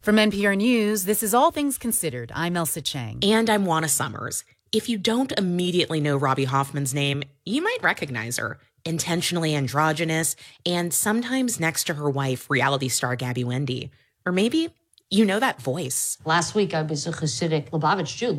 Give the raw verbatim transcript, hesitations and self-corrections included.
From N P R News, this is All Things Considered. I'm Elsa Chang. And I'm Juana Summers. If you don't immediately know Robbie Hoffman's name, you might recognize her. Intentionally androgynous, and sometimes next to her wife, reality star Gabby Wendy. Or maybe you know that voice. Last week, I was a Hasidic Lubavitch Jew.